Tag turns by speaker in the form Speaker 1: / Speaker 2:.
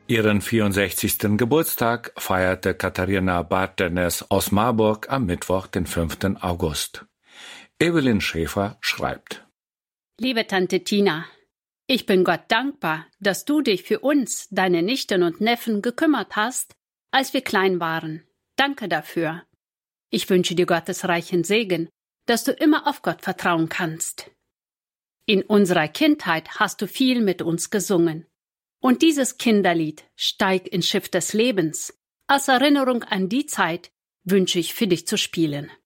Speaker 1: Ihren 64. Geburtstag feierte Katharina Bartenes aus Marburg am Mittwoch, den 5. August. Evelyn Schäfer schreibt:
Speaker 2: Liebe Tante Tina, ich bin Gott dankbar, dass du dich für uns, deine Nichten und Neffen, gekümmert hast, als wir klein waren. Danke dafür. Ich wünsche dir Gottes reichen Segen, dass du immer auf Gott vertrauen kannst. In unserer Kindheit hast du viel mit uns gesungen. Und dieses Kinderlied Steig ins Schiff des Lebens, als Erinnerung an die Zeit, wünsche ich für dich zu spielen.